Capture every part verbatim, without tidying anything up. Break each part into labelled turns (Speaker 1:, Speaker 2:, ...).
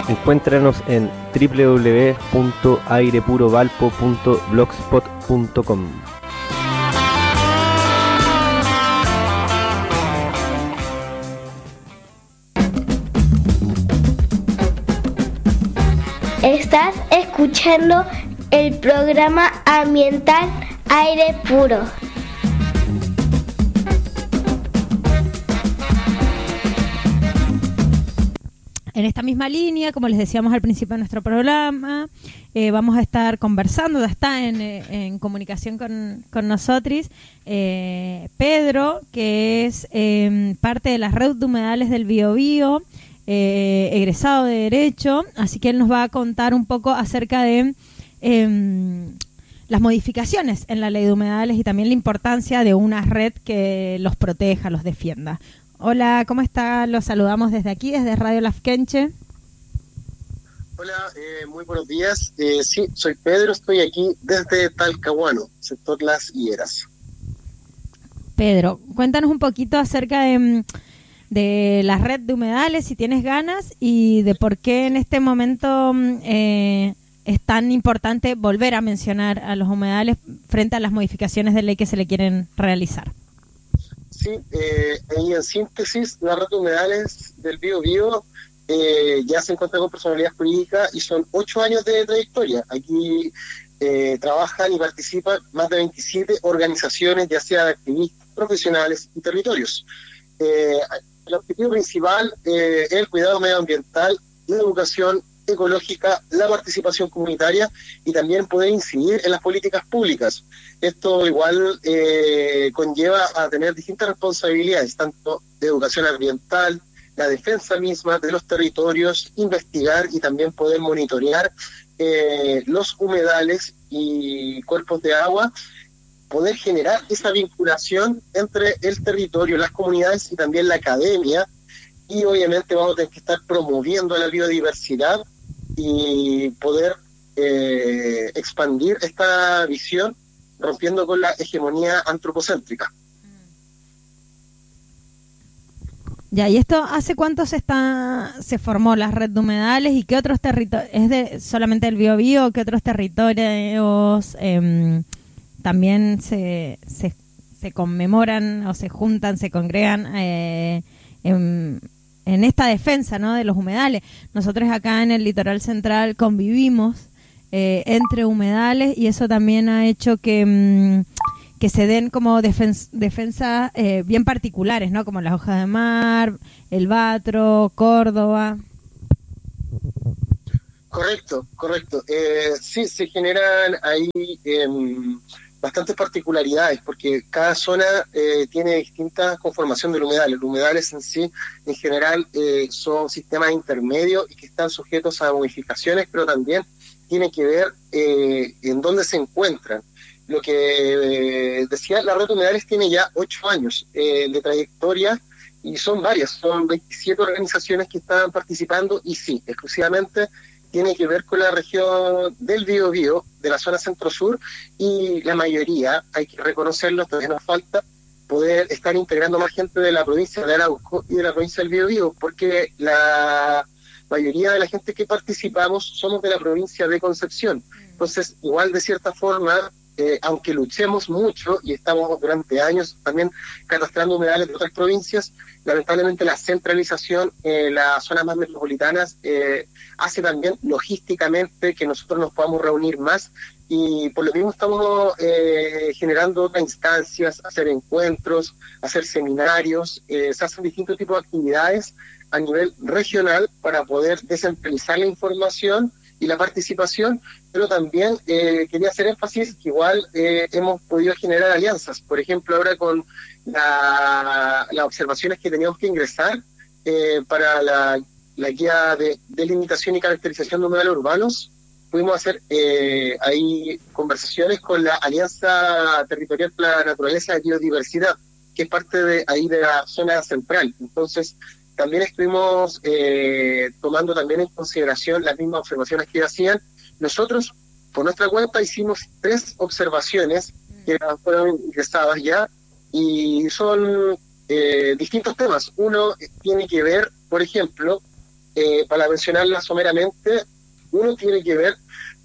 Speaker 1: Encuéntranos en doble u doble u doble u punto aire puro valpo punto blogspot punto com.
Speaker 2: Estás escuchando el programa ambiental Aire Puro.
Speaker 3: En esta misma línea, como les decíamos al principio de nuestro programa, eh, vamos a estar conversando, ya está en, en comunicación con, con nosotros, eh, Pedro, que es eh, parte de la red de humedales del Biobío, eh, egresado de Derecho, así que él nos va a contar un poco acerca de eh, las modificaciones en la ley de humedales y también la importancia de una red que los proteja, los defienda. Hola, ¿cómo está? Los saludamos desde aquí, desde Radio Lafkenche.
Speaker 4: Hola, eh, muy buenos días. Eh, sí, soy Pedro, estoy aquí desde Talcahuano, sector Las Higueras.
Speaker 3: Pedro, cuéntanos un poquito acerca de, de la red de humedales, si tienes ganas, y de por qué en este momento eh, es tan importante volver a mencionar a los humedales frente a las modificaciones de ley que se le quieren realizar.
Speaker 4: Sí, eh, y en síntesis, la red de humedales del Biobío eh, ya se encuentra con personalidad jurídica y son ocho años de trayectoria. Aquí eh, trabajan y participan más de veintisiete organizaciones, ya sea de activistas, profesionales y territorios. Eh, el objetivo principal eh, es el cuidado medioambiental, la educación ecológica, la participación comunitaria y también poder incidir en las políticas públicas. Esto igual eh, conlleva a tener distintas responsabilidades, tanto de educación ambiental, la defensa misma de los territorios, investigar y también poder monitorear eh, los humedales y cuerpos de agua, poder generar esa vinculación entre el territorio, las comunidades y también la academia, y obviamente vamos a tener que estar promoviendo la biodiversidad y poder eh, expandir esta visión, rompiendo con la hegemonía antropocéntrica.
Speaker 3: Ya, ¿y esto hace cuánto se está se formó la red de humedales y qué otros territorios, es de solamente el Biobío o qué otros territorios eh, también se, se se conmemoran o se juntan, se congregan eh, en en esta defensa, ¿no?, de los humedales? Nosotros acá en el Litoral Central convivimos eh, entre humedales y eso también ha hecho que, mmm, que se den como defens- defensas eh, bien particulares, ¿no?, como las hojas de mar, el Batro, Córdoba.
Speaker 4: Correcto, correcto. Eh, sí, se generan ahí eh, bastantes particularidades, porque cada zona eh, tiene distinta conformación del humedal. Los humedales en sí, en general, eh, son sistemas intermedios y que están sujetos a modificaciones, pero también tiene que ver eh, en dónde se encuentran. Lo que eh, decía, la red de humedales tiene ya ocho años eh, de trayectoria y son varias, son veintisiete organizaciones que están participando y sí, exclusivamente tiene que ver con la región del Biobío, de la zona centro-sur, y la mayoría, hay que reconocerlo, todavía nos falta poder estar integrando más gente de la provincia de Arauco y de la provincia del Biobío, porque la mayoría de la gente que participamos somos de la provincia de Concepción. Entonces, igual de cierta forma, eh, aunque luchemos mucho y estamos durante años también catastrando humedales de otras provincias, lamentablemente la centralización en las zonas más metropolitanas eh, hace también logísticamente que nosotros nos podamos reunir más y por lo mismo estamos eh, generando otras instancias, hacer encuentros, hacer seminarios, eh, se hacen distintos tipos de actividades a nivel regional para poder descentralizar la información y la participación, pero también eh, quería hacer énfasis que igual eh, hemos podido generar alianzas, por ejemplo ahora con la, las observaciones que teníamos que ingresar eh, para la, la guía de delimitación y caracterización de humedales urbanos, pudimos hacer eh, ahí conversaciones con la Alianza Territorial para la Naturaleza y Biodiversidad, que es parte de ahí de la zona central. Entonces también estuvimos eh, tomando también en consideración las mismas observaciones que hacían. Nosotros, por nuestra cuenta, hicimos tres observaciones que fueron ingresadas ya, y son eh, distintos temas. Uno tiene que ver, por ejemplo, eh, para mencionarlas someramente, uno tiene que ver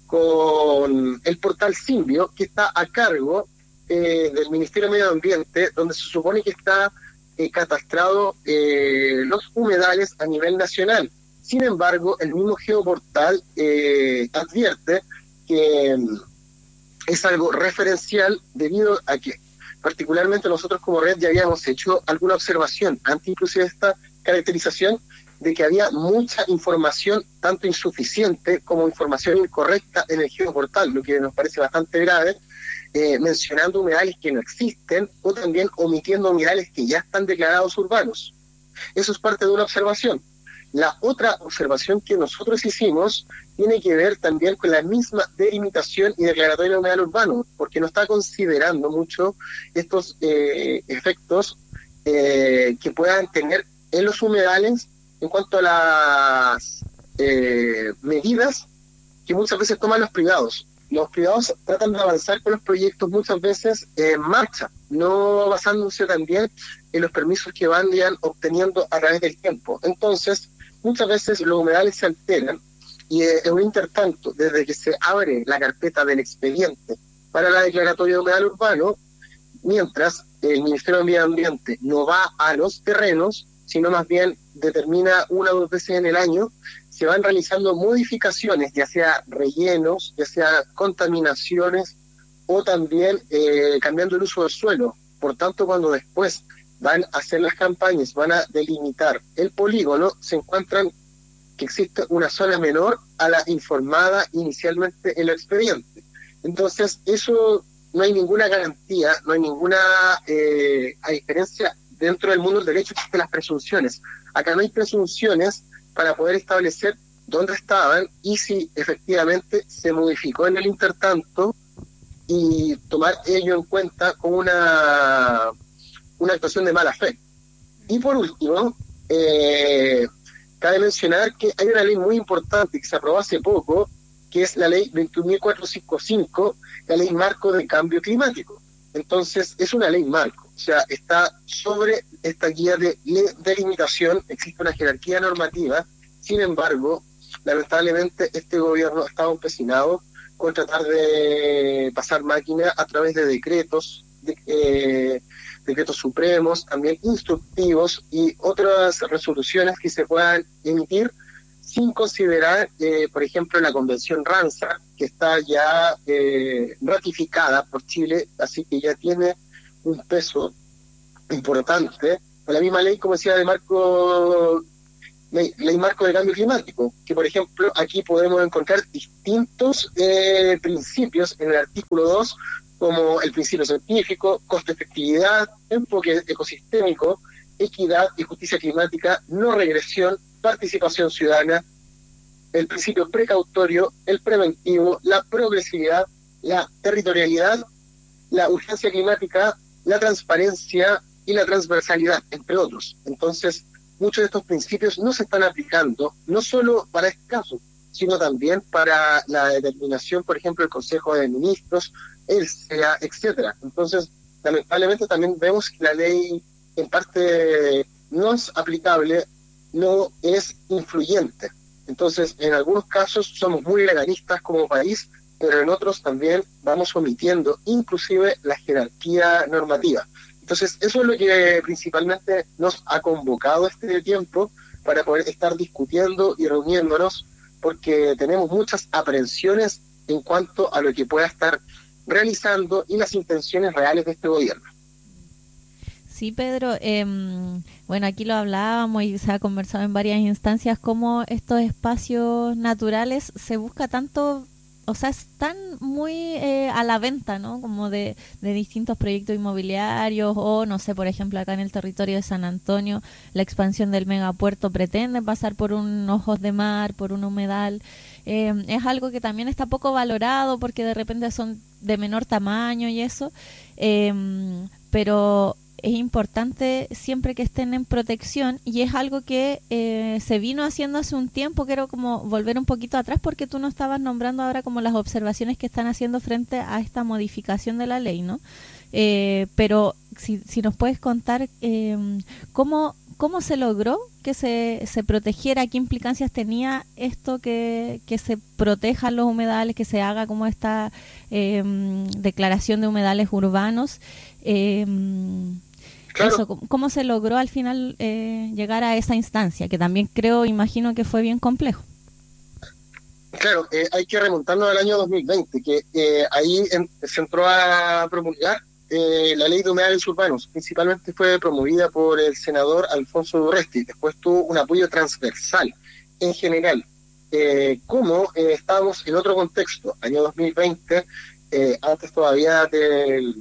Speaker 4: con el portal Simbio, que está a cargo eh, del Ministerio de Medio Ambiente, donde se supone que está eh, catastrado eh, los humedales a nivel nacional. Sin embargo, el mismo geoportal eh, advierte que um, es algo referencial debido a que particularmente nosotros como red ya habíamos hecho alguna observación antes inclusive de esta caracterización de que había mucha información, tanto insuficiente como información incorrecta en el geoportal, lo que nos parece bastante grave, eh, mencionando humedales que no existen o también omitiendo humedales que ya están declarados urbanos. Eso es parte de una observación. La otra observación que nosotros hicimos tiene que ver también con la misma delimitación y declaratoria de humedal urbano, porque no está considerando mucho estos eh, efectos eh, que puedan tener en los humedales en cuanto a las eh, medidas que muchas veces toman los privados. Los privados tratan de avanzar con los proyectos muchas veces en marcha, no basándose también en los permisos que van obteniendo a través del tiempo. Entonces, muchas veces los humedales se alteran y eh, en un intertanto, desde que se abre la carpeta del expediente para la declaratoria de humedal urbano, mientras el Ministerio de Medio Ambiente no va a los terrenos, sino más bien determina una o dos veces en el año, se van realizando modificaciones, ya sea rellenos, ya sea contaminaciones o también eh, cambiando el uso del suelo. Por tanto, cuando después van a hacer las campañas, van a delimitar el polígono, se encuentran que existe una zona menor a la informada inicialmente en el expediente. Entonces, eso no hay ninguna garantía, no hay ninguna, eh, a diferencia dentro del mundo del derecho existen las presunciones. Acá no hay presunciones para poder establecer dónde estaban y si efectivamente se modificó en el intertanto y tomar ello en cuenta como una, una actuación de mala fe. Y por último, eh, cabe mencionar que hay una ley muy importante que se aprobó hace poco, que es la ley veintiún mil cuatrocientos cincuenta y cinco, la ley marco de cambio climático. Entonces, es una ley marco, o sea, está sobre esta guía de delimitación, existe una jerarquía normativa. Sin embargo, lamentablemente este gobierno ha estado empecinado con tratar de pasar máquina a través de decretos, de, eh, decretos supremos, también instructivos y otras resoluciones que se puedan emitir sin considerar, eh, por ejemplo, la Convención Ramsar, que está ya eh, ratificada por Chile, así que ya tiene un peso importante. La misma ley, como decía, de marco, ley, ley marco de cambio climático, que por ejemplo aquí podemos encontrar distintos eh, principios en el artículo dos, como el principio científico, costo-efectividad, enfoque ecosistémico, equidad y justicia climática, no regresión, participación ciudadana, el principio precautorio, el preventivo, la progresividad, la territorialidad, la urgencia climática, la transparencia y la transversalidad, entre otros. Entonces, muchos de estos principios no se están aplicando, no solo para este caso, sino también para la determinación, por ejemplo, del Consejo de Ministros, el C E A, etcétera. Entonces, lamentablemente también vemos que la ley en parte no es aplicable, no es influyente. Entonces, en algunos casos somos muy legalistas como país, pero en otros también vamos omitiendo inclusive la jerarquía normativa. Entonces, eso es lo que principalmente nos ha convocado este tiempo para poder estar discutiendo y reuniéndonos, porque tenemos muchas aprehensiones en cuanto a lo que pueda estar realizando y las intenciones reales de este gobierno.
Speaker 3: Sí, Pedro, eh, bueno, aquí lo hablábamos y se ha conversado en varias instancias cómo estos espacios naturales se busca tanto, o sea, están muy eh, a la venta, ¿no? Como de, de distintos proyectos inmobiliarios o, no sé, por ejemplo, acá en el territorio de San Antonio, la expansión del megapuerto pretende pasar por un ojos de mar, por un humedal. Eh, es algo que también está poco valorado porque de repente son de menor tamaño y eso, eh, pero es importante siempre que estén en protección y es algo que eh, se vino haciendo hace un tiempo. Quiero como volver un poquito atrás porque tú nos estabas nombrando ahora como las observaciones que están haciendo frente a esta modificación de la ley, ¿no? Eh, pero si, si nos puedes contar eh, cómo, ¿cómo se logró que se, se protegiera? ¿Qué implicancias tenía esto que, que se protejan los humedales, que se haga como esta eh, declaración de humedales urbanos? Eh,
Speaker 4: Claro.
Speaker 3: Eso, ¿cómo se logró al final eh, llegar a esa instancia? Que también creo, imagino que fue bien complejo.
Speaker 4: Claro, eh, hay que remontarnos al año dos mil veinte, que eh, ahí en, se entró a promulgar eh, la ley de humedales urbanos. Principalmente fue promovida por el senador Alfonso Durresti. Después tuvo un apoyo transversal en general. Eh, como eh, estábamos en otro contexto, año dos mil veinte, eh, antes todavía del...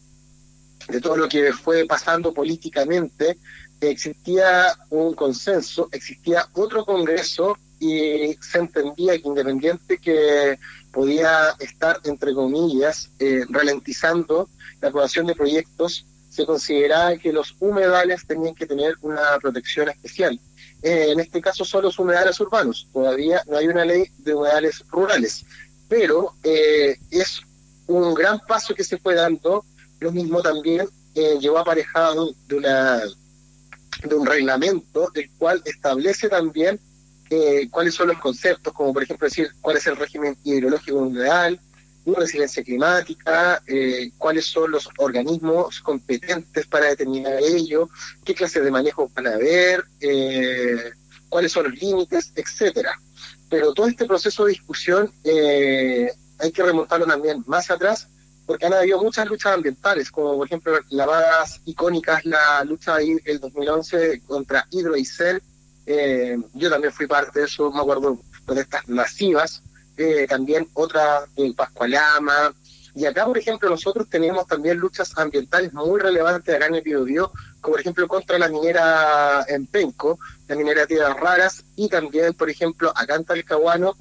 Speaker 4: de todo lo que fue pasando políticamente, existía un consenso, existía otro congreso y se entendía que independiente que podía estar, entre comillas, eh, ralentizando la aprobación de proyectos, se consideraba que los humedales tenían que tener una protección especial. Eh, en este caso son los humedales urbanos, todavía no hay una ley de humedales rurales, pero eh, es un gran paso que se fue dando. Lo mismo también eh, llevó aparejado de una de un reglamento, el cual establece también eh, cuáles son los conceptos, como por ejemplo decir cuál es el régimen hidrológico humedal, una resiliencia climática, eh, cuáles son los organismos competentes para determinar ello, qué clases de manejo van a haber, eh, cuáles son los límites, etcétera. Pero todo este proceso de discusión eh, hay que remontarlo también más atrás, porque han habido muchas luchas ambientales, como por ejemplo la más icónica es la lucha del dos mil once contra Hidroaicén. Eh, yo también fui parte de eso, me acuerdo, protestas masivas, eh, también otra en Pascualama, y acá por ejemplo nosotros tenemos también luchas ambientales muy relevantes acá en el Biobío, como por ejemplo contra la minera en Penco, la minera de Tierras Raras, y también por ejemplo acá en Talcahuano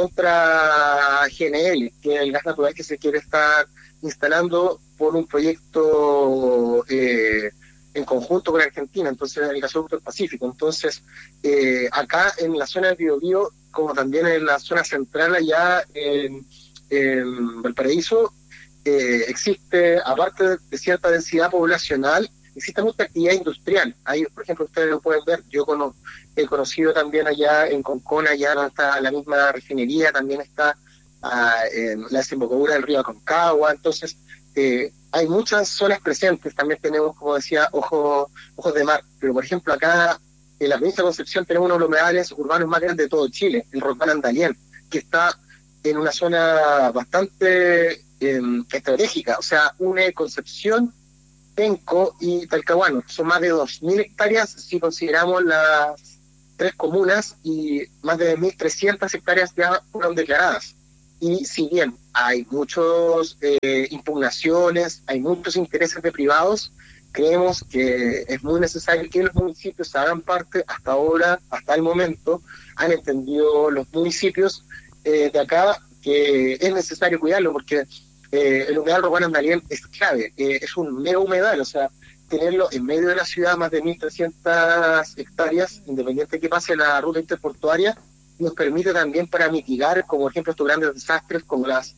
Speaker 4: contra G N L, que es el gas natural que se quiere estar instalando por un proyecto eh, en conjunto con Argentina, entonces el gasoducto del Pacífico. Entonces, eh, acá en la zona del Biobío, como también en la zona central allá en, en Valparaíso, eh, existe, aparte de cierta densidad poblacional, existe mucha actividad industrial. Ahí, por ejemplo, ustedes lo pueden ver, yo cono, he conocido también allá en Concón, allá donde está la misma refinería, también está en la desembocadura del río Aconcagua. Entonces eh, hay muchas zonas presentes. También tenemos, como decía, ojos ojos de mar, pero por ejemplo acá en la provincia de Concepción tenemos uno de los humedales urbanos más grandes de todo Chile, el Roldán Andalién, que está en una zona bastante eh, estratégica, o sea, une Concepción, Penco y Talcahuano. Son más de dos mil hectáreas si consideramos las tres comunas, y más de mil trescientas hectáreas ya fueron declaradas. Y si bien hay muchas eh, impugnaciones, hay muchos intereses de privados, creemos que es muy necesario que los municipios hagan parte. Hasta ahora, hasta el momento, han entendido los municipios eh, de acá que es necesario cuidarlo, porque eh, el humedal Roldán Andalién es clave, eh, es un mega humedal, o sea, tenerlo en medio de la ciudad, más de mil trescientas hectáreas, independiente que pase la ruta interportuaria, nos permite también para mitigar, como por ejemplo, estos grandes desastres como las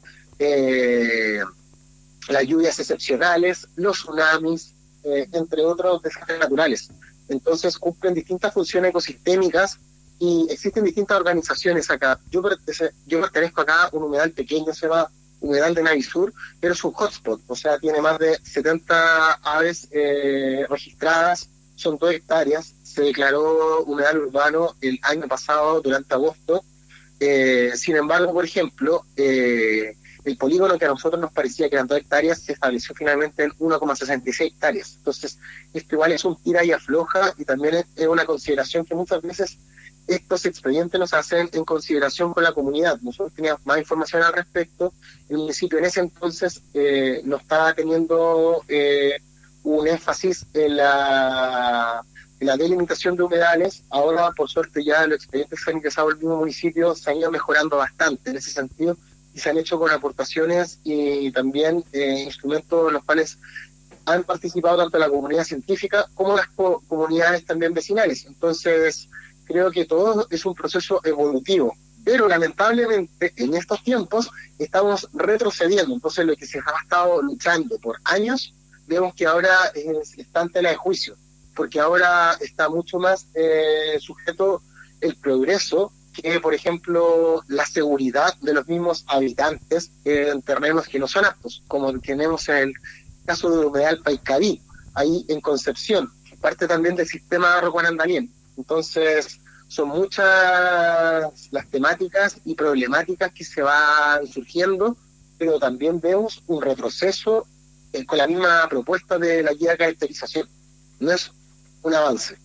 Speaker 4: eh, las lluvias excepcionales, los tsunamis, eh, entre otros desastres naturales. Entonces cumplen distintas funciones ecosistémicas y existen distintas organizaciones acá. Yo, yo pertenezco acá a un humedal pequeño, se llama Humedal de Navisur, pero es un hotspot, o sea, tiene más de setenta aves eh, registradas, son dos hectáreas. Se declaró humedal urbano el año pasado, durante agosto. Eh, sin embargo, por ejemplo, eh, el polígono que a nosotros nos parecía que eran dos hectáreas se estableció finalmente en uno coma sesenta y seis hectáreas. Entonces, esto igual es un tira y afloja, y también es, es una consideración que muchas veces estos expedientes nos hacen en consideración con la comunidad. Nosotros teníamos más información al respecto. El municipio en ese entonces eh, no estaba teniendo eh, un énfasis en la, en la delimitación de humedales. Ahora, por suerte, ya los expedientes que se han ingresado al mismo municipio se han ido mejorando bastante en ese sentido, y se han hecho con aportaciones y también eh, instrumentos en los cuales han participado tanto la comunidad científica como las co- comunidades también vecinales. Entonces, creo que todo es un proceso evolutivo, pero lamentablemente en estos tiempos estamos retrocediendo. Entonces, lo que se ha estado luchando por años, vemos que ahora es, está en tela de juicio. porque ahora está mucho más eh, sujeto el progreso que, por ejemplo, la seguridad de los mismos habitantes en terrenos que no son aptos, como tenemos en el caso del humedal Paicaví, ahí en Concepción, que parte también del sistema Rocuanandalien. Entonces, son muchas las temáticas y problemáticas que se van surgiendo, pero también vemos un retroceso eh, con la misma propuesta de la guía de caracterización. No es un avance.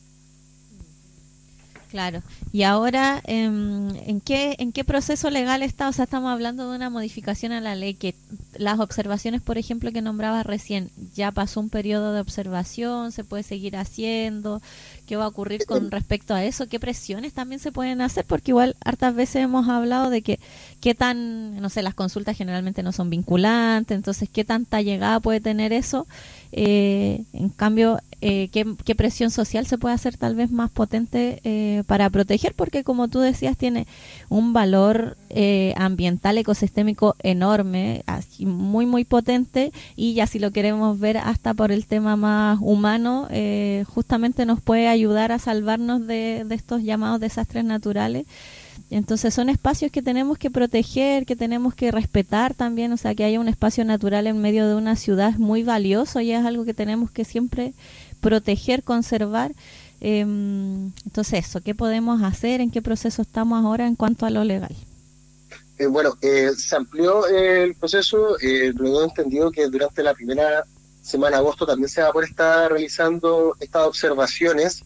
Speaker 3: Claro. Y ahora, ¿en, en qué en qué proceso legal está? O sea, estamos hablando de una modificación a la ley, que las observaciones, por ejemplo, que nombrabas recién, ya pasó un periodo de observación, se puede seguir haciendo. ¿Qué va a ocurrir con respecto a eso? ¿Qué presiones también se pueden hacer? Porque igual hartas veces hemos hablado de que qué tan, no sé, las consultas generalmente no son vinculantes, entonces qué tanta llegada puede tener eso. Eh, en cambio, eh, ¿qué, qué presión social se puede hacer tal vez más potente eh, para proteger? Porque como tú decías, tiene un valor eh, ambiental, ecosistémico enorme, así muy muy potente, y ya si lo queremos ver hasta por el tema más humano, eh, justamente nos puede ayudar a salvarnos de, de estos llamados desastres naturales. Entonces son espacios que tenemos que proteger, que tenemos que respetar también, o sea, que haya un espacio natural en medio de una ciudad es muy valioso y es algo que tenemos que siempre proteger, conservar. Eh, entonces eso, ¿qué podemos hacer? ¿En qué proceso estamos ahora en cuanto a lo legal?
Speaker 4: Eh, bueno, eh, se amplió eh, el proceso, eh, luego he entendido que durante la primera semana de agosto también se va a poder estar realizando estas observaciones.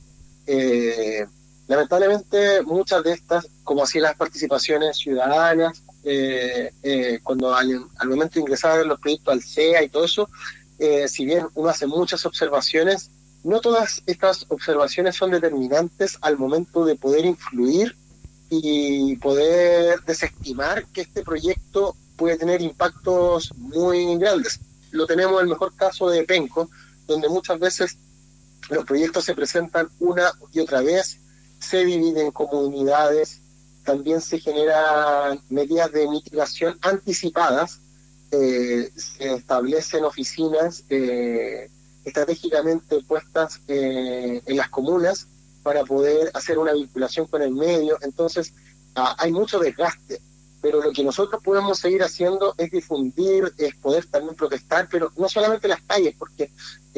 Speaker 4: Eh, lamentablemente muchas de estas, como así las participaciones ciudadanas, eh, eh, cuando al, al momento de ingresar los proyectos al C E A y todo eso, eh, si bien uno hace muchas observaciones, no todas estas observaciones son determinantes al momento de poder influir y poder desestimar que este proyecto puede tener impactos muy grandes. Lo tenemos en el mejor caso de Penco, donde muchas veces los proyectos se presentan una y otra vez, se dividen en comunidades, también se generan medidas de mitigación anticipadas, eh, se establecen oficinas eh, estratégicamente puestas eh, en las comunas para poder hacer una vinculación con el medio. Entonces ah, hay mucho desgaste, pero lo que nosotros podemos seguir haciendo es difundir, es poder también protestar, pero no solamente en las calles, porque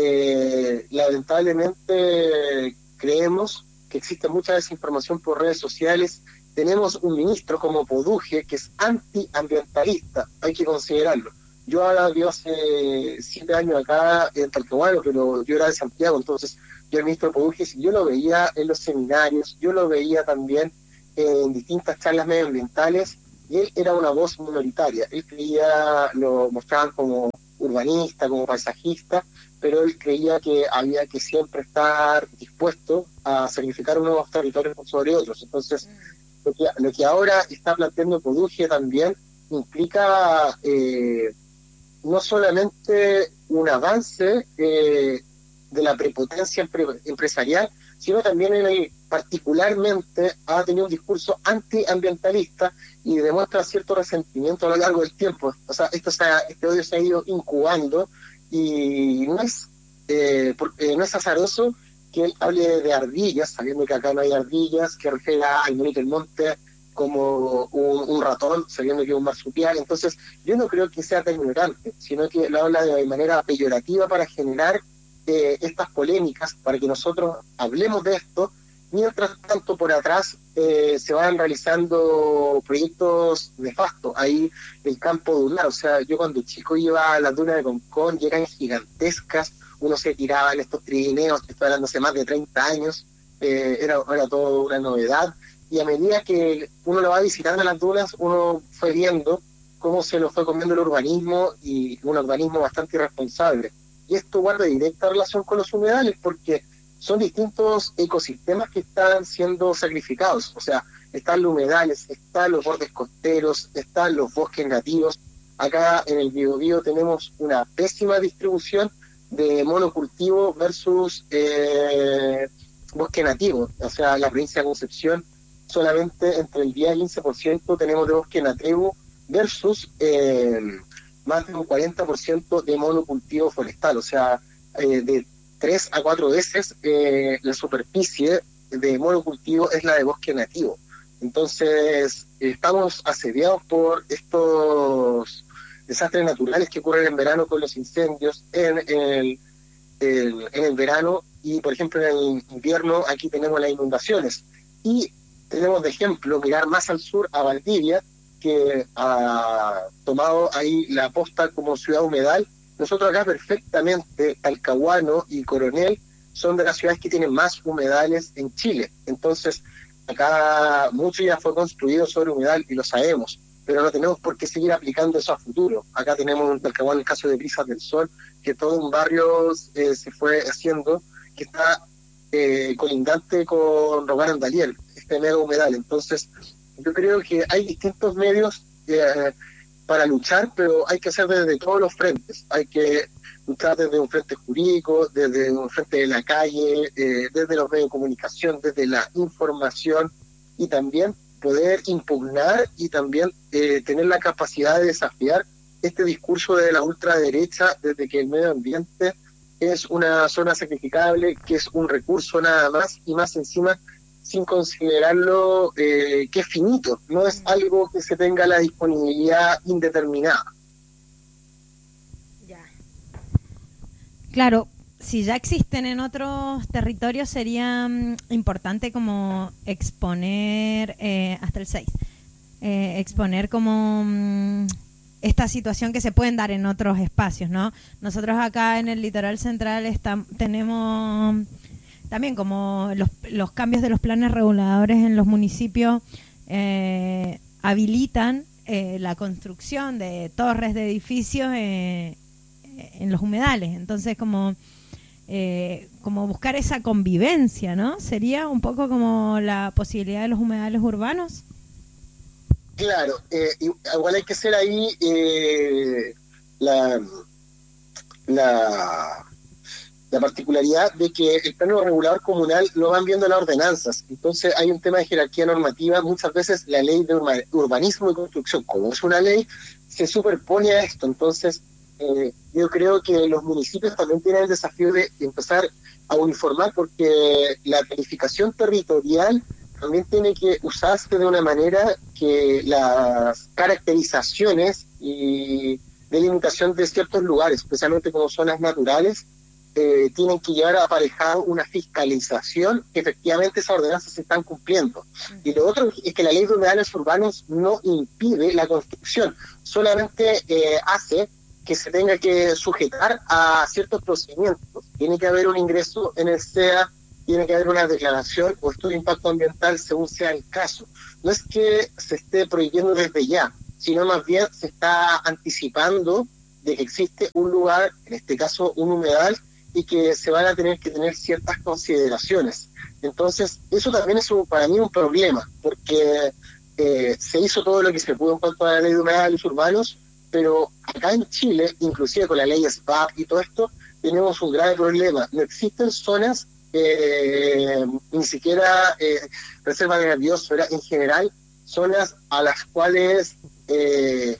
Speaker 4: eh, lamentablemente creemos que existe mucha desinformación por redes sociales. Tenemos un ministro como Poduje que es antiambientalista, hay que considerarlo. Yo ahora vivo hace siete años acá en Talcahuano, pero yo era de Santiago, entonces yo el ministro Poduje, yo lo veía en los seminarios, yo lo veía también en distintas charlas medioambientales, y él era una voz minoritaria. Él creía, lo mostraban como urbanista, como paisajista, pero él creía que había que siempre estar dispuesto a sacrificar unos territorios sobre otros. Entonces, lo que, lo que ahora está planteando Poduje también implica eh, no solamente un avance eh, de la prepotencia empre- empresarial, sino también en el, particularmente ha tenido un discurso antiambientalista y demuestra cierto resentimiento a lo largo del tiempo. O sea, esto se ha, este odio se ha ido incubando, y no es eh, por, eh, no es azaroso que él hable de ardillas, sabiendo que acá no hay ardillas, que refiera al monito del monte como un, un ratón, sabiendo que es un marsupial. Entonces, yo no creo que sea tan ignorante, sino que lo habla de manera peyorativa para generar eh, estas polémicas, para que nosotros hablemos de esto. Mientras tanto, por atrás eh, se van realizando proyectos nefastos. Ahí el campo dunar, o sea, yo cuando chico iba a la duna de Concón y eran gigantescas, uno se tiraba en estos trineos, que estoy hablando hace más de treinta años, eh, era, era todo una novedad, y a medida que uno lo va visitando las dunas, uno fue viendo cómo se lo fue comiendo el urbanismo, y un urbanismo bastante irresponsable. Y esto guarda directa relación con los humedales, porque son distintos ecosistemas que están siendo sacrificados. O sea, están los humedales, están los bordes costeros, están los bosques nativos. Acá en el Biobío tenemos una pésima distribución de monocultivo versus eh, bosque nativo. O sea, la provincia de Concepción solamente entre el diez y quince por ciento tenemos de bosque nativo versus eh, más de un cuarenta por ciento de monocultivo forestal. O sea, eh, de tres a cuatro veces eh, la superficie de monocultivo es la de bosque nativo. Entonces, estamos asediados por estos desastres naturales que ocurren en verano con los incendios, en, en, el, en, en el verano, y por ejemplo en el invierno aquí tenemos las inundaciones. Y tenemos de ejemplo mirar más al sur a Valdivia, que ha tomado ahí la posta como ciudad humedal. Nosotros acá perfectamente, Talcahuano y Coronel son de las ciudades que tienen más humedales en Chile. Entonces, acá mucho ya fue construido sobre humedal y lo sabemos, pero no tenemos por qué seguir aplicando eso a futuro. Acá tenemos en Talcahuano el caso de Brisas del Sol, que todo un barrio eh, se fue haciendo, que está eh, colindante con Rogar Andaliel, este mega humedal. Entonces, yo creo que hay distintos medios eh, para luchar, pero hay que hacer desde todos los frentes. Hay que luchar desde un frente jurídico, desde un frente de la calle, eh, desde los medios de comunicación, desde la información, y también poder impugnar y también eh, tener la capacidad de desafiar este discurso de la ultraderecha, desde que el medio ambiente es una zona sacrificable, que es un recurso nada más, y más encima sin considerarlo eh, que es finito, no es algo que se tenga la disponibilidad indeterminada.
Speaker 3: Ya. Claro, si ya existen en otros territorios sería um, importante como exponer, eh, hasta el seis, eh, exponer como um, esta situación que se pueden dar en otros espacios, ¿no? Nosotros acá en el litoral central está, tenemos también como los, los cambios de los planes reguladores en los municipios eh, habilitan eh, la construcción de torres de edificios eh, en los humedales. Entonces, como eh, como buscar esa convivencia, ¿no? Sería un poco como la posibilidad de los humedales urbanos.
Speaker 4: Claro, eh, igual hay que hacer ahí eh, la, la, la particularidad de que el plano regulador comunal lo van viendo las ordenanzas. Entonces hay un tema de jerarquía normativa. Muchas veces la ley de urbanismo y construcción, como es una ley, se superpone a esto. Entonces eh, yo creo que los municipios también tienen el desafío de empezar a uniformar, porque la planificación territorial también tiene que usarse de una manera que las caracterizaciones y delimitación de ciertos lugares, especialmente como zonas naturales, eh, tienen que llevar aparejado una fiscalización que efectivamente esas ordenanzas se están cumpliendo. Y lo otro es que la ley de humedales urbanos no impide la construcción, solamente eh, hace que se tenga que sujetar a ciertos procedimientos. Tiene que haber un ingreso en el C E A, tiene que haber una declaración o estudio de impacto ambiental según sea el caso. No es que se esté prohibiendo desde ya, sino más bien se está anticipando de que existe un lugar, en este caso un humedal, y que se van a tener que tener ciertas consideraciones. Entonces, eso también es un, para mí un problema, porque eh, se hizo todo lo que se pudo en cuanto a la ley de humedales urbanos, pero acá en Chile, inclusive con la ley S P A P y todo esto, tenemos un grave problema. No existen zonas Eh, ni siquiera eh, reserva de la biosfera en general, zonas a las cuales eh,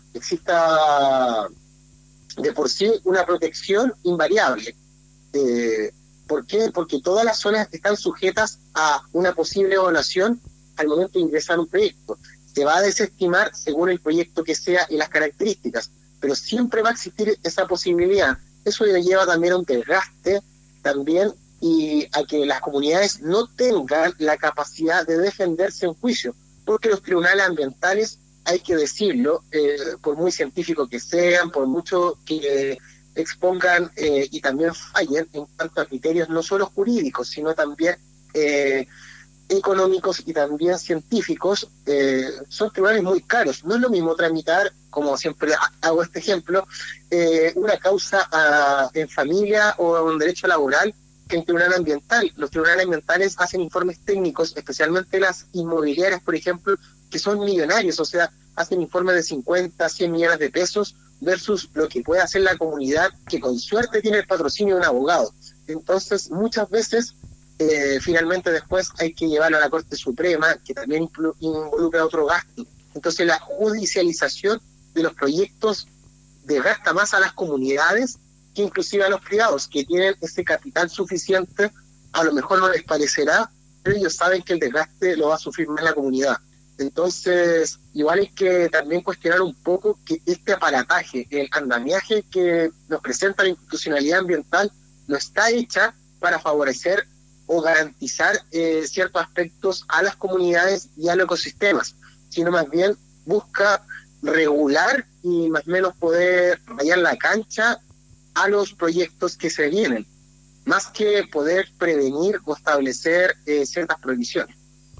Speaker 4: exista de por sí una protección invariable. Eh, ¿Por qué? Porque todas las zonas están sujetas a una posible evaluación al momento de ingresar un proyecto. Se va a desestimar según el proyecto que sea y las características, pero siempre va a existir esa posibilidad. Eso lleva también a un desgaste también, y a que las comunidades no tengan la capacidad de defenderse en juicio, porque los tribunales ambientales, hay que decirlo, eh, por muy científicos que sean, por mucho que expongan eh, y también fallen en cuanto a criterios no solo jurídicos, sino también eh, económicos y también científicos, eh, son tribunales muy caros. No es lo mismo tramitar, como siempre hago este ejemplo, eh, una causa a, en familia o un derecho laboral, que en tribunal ambiental. Los tribunales ambientales hacen informes técnicos, especialmente las inmobiliarias, por ejemplo, que son millonarios, o sea, hacen informes de cincuenta, cien millones de pesos versus lo que puede hacer la comunidad, que con suerte tiene el patrocinio de un abogado. Entonces, muchas veces, eh, finalmente después hay que llevarlo a la Corte Suprema, que también involucra otro gasto. Entonces, la judicialización de los proyectos desgasta más a las comunidades que inclusive a los privados que tienen ese capital suficiente, a lo mejor no les parecerá, pero ellos saben que el desgaste lo va a sufrir más la comunidad. Entonces, igual hay que también cuestionar un poco que este aparataje, el andamiaje que nos presenta la institucionalidad ambiental, no está hecha para favorecer o garantizar eh, ciertos aspectos a las comunidades y a los ecosistemas, sino más bien busca regular y más o menos poder rayar la cancha a los proyectos que se vienen, más que poder prevenir o establecer eh, ciertas prohibiciones.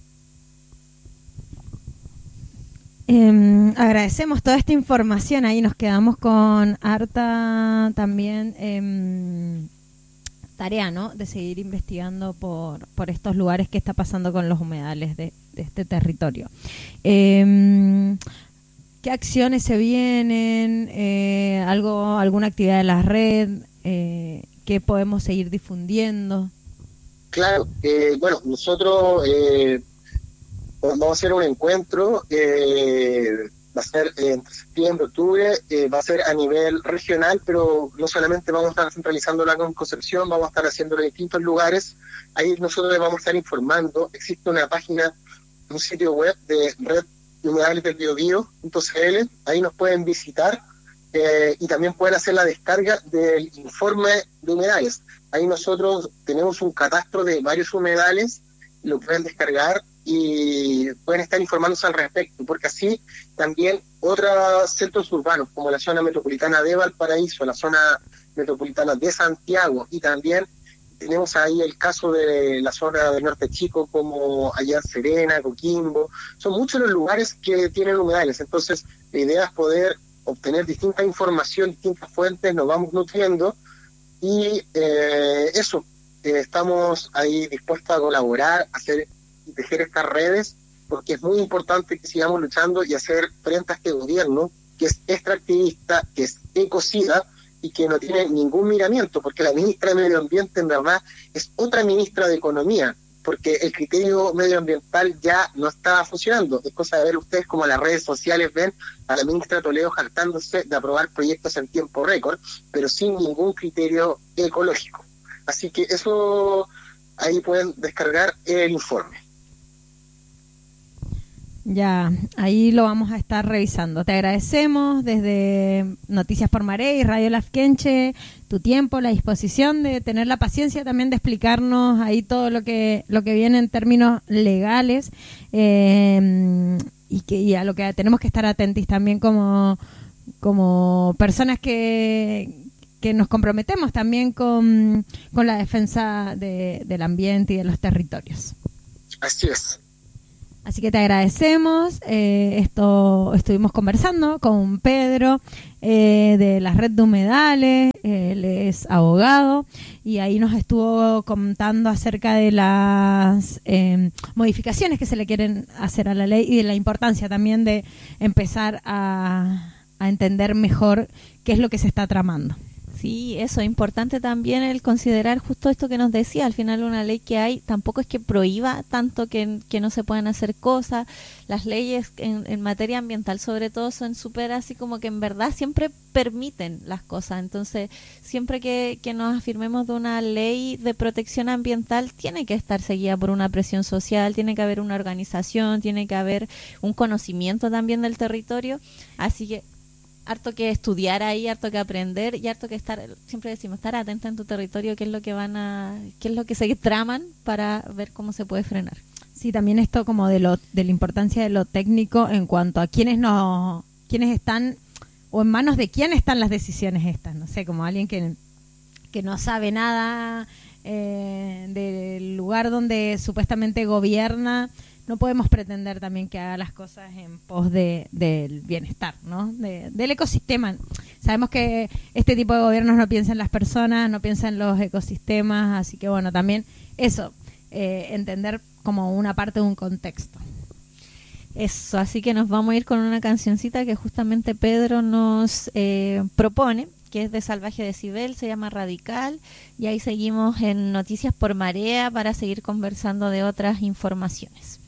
Speaker 3: Eh, agradecemos toda esta información, ahí nos quedamos con harta también eh, tarea, ¿no? De seguir investigando por, por estos lugares que está pasando con los humedales de, de este territorio. Eh, ¿Qué acciones se vienen? Eh, algo, ¿Alguna actividad de la red? Eh, ¿Qué podemos seguir difundiendo?
Speaker 4: Claro, eh, bueno, nosotros... Eh, vamos a hacer un encuentro, eh, va a ser eh, entre septiembre, octubre, eh, va a ser a nivel regional, pero no solamente vamos a estar centralizándola con Concepción, vamos a estar haciéndolo en distintos lugares. Ahí nosotros les vamos a estar informando. Existe una página, un sitio web de Red de Humedales del Biobío punto c l, ahí nos pueden visitar eh, y también pueden hacer la descarga del informe de humedales. Ahí nosotros tenemos un catastro de varios humedales, lo pueden descargar y pueden estar informándose al respecto, porque así también otros centros urbanos, como la zona metropolitana de Valparaíso, la zona metropolitana de Santiago, y también tenemos ahí el caso de la zona del Norte Chico, como allá en Serena, Coquimbo, son muchos los lugares que tienen humedales. Entonces la idea es poder obtener distinta información, distintas fuentes, nos vamos nutriendo, y eh, eso, eh, estamos ahí dispuestos a colaborar, a hacer y tejer estas redes, porque es muy importante que sigamos luchando y hacer frente a este gobierno que es extractivista, que es ecocida y que no tiene ningún miramiento, porque la ministra de Medio Ambiente en verdad es otra ministra de Economía, porque el criterio medioambiental ya no está funcionando. Es cosa de ver ustedes como las redes sociales ven a la ministra Toledo jactándose de aprobar proyectos en tiempo récord, pero sin ningún criterio ecológico. Así que eso, ahí pueden descargar el informe.
Speaker 3: Ya, ahí lo vamos a estar revisando. Te agradecemos desde Noticias por Marea y Radio Lafkenche tu tiempo, la disposición de tener la paciencia también de explicarnos ahí todo lo que lo que viene en términos legales eh, y que y a lo que tenemos que estar atentos también como como personas que que nos comprometemos también con, con la defensa de, del ambiente y de los territorios.
Speaker 4: Así es.
Speaker 3: Así que te agradecemos. Eh, esto estuvimos conversando con Pedro eh, de la Red de Humedales. Él es abogado y ahí nos estuvo contando acerca de las eh, modificaciones que se le quieren hacer a la ley y de la importancia también de empezar a, a entender mejor qué es lo que se está tramando.
Speaker 5: Sí, eso, importante también el considerar justo esto que nos decía, al final una ley que hay tampoco es que prohíba tanto que, que no se puedan hacer cosas. Las leyes en, en materia ambiental sobre todo son súper así como que en verdad siempre permiten las cosas, entonces siempre que, que nos afirmemos de una ley de protección ambiental tiene que estar seguida por una presión social, tiene que haber una organización, tiene que haber un conocimiento también del territorio, así que harto que estudiar ahí, harto que aprender y harto que estar, siempre decimos, estar atenta en tu territorio, qué es lo que van a, qué es lo que se traman para ver cómo se puede frenar.
Speaker 3: Sí, también esto como de lo de la importancia de lo técnico en cuanto a quiénes no, quiénes están o en manos de quién están las decisiones estas, no sé, como alguien que que no sabe nada eh, del lugar donde supuestamente gobierna. No podemos pretender también que haga las cosas en pos de del bienestar, ¿no? De, del ecosistema. Sabemos que este tipo de gobiernos no piensa en las personas, no piensa en los ecosistemas, así que bueno, también eso, eh, entender como una parte de un contexto.
Speaker 5: Eso, así que nos vamos a ir con una cancioncita que justamente Pedro nos eh, propone, que es de Salvaje Decibel, se llama Radical, y ahí seguimos en Noticias por Marea para seguir conversando de otras informaciones.